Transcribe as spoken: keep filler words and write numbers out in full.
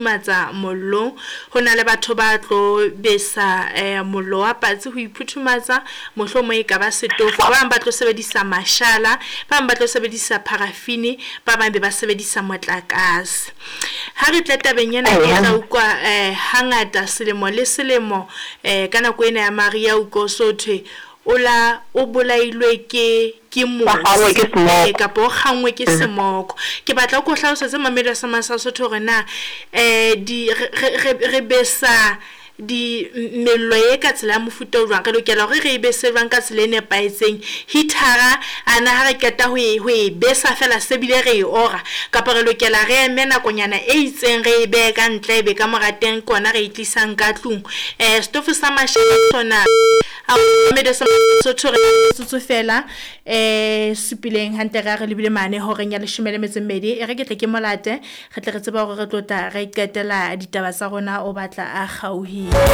matsa mollo hona le batho ba tlo besa eh mollo wa patsi ho iphuthumatsa mohlomo e ka ba setofo ba bang ba tlo sebedisa mashala ba bang ba tlo sebedisa parafini ba bang be ba sebedisa motlakase ha re tla tabeng ena ke tla ukwa eh hangata selemo le selemo eh kana ko ena ya Maria ukosothe ola o bolailwe ke ke motse ka bo gangwe ke semoko ke batla go tlhalosetse mamelo sa masasotho gore na eh di re besa di mello e ka tsela mofuta o jwang re lokela gore re bese jwang ka tsela ene paetseng hitara ana ha re keta ho e besa fela se bile re ora ka pa re lokela re eme nakonyana e itseng re be ka ntle be ka morateng kona re itlisang ka tlung eh stofu sa mashela tsona a me sa sotho re tsutsu fela eh supileng hante ga re lebile mane hore nya le shumele metsemmedi e re ke tle ke molate re tle re tseba gore re tlota re iketela ditaba tsa rona o batla a gauhi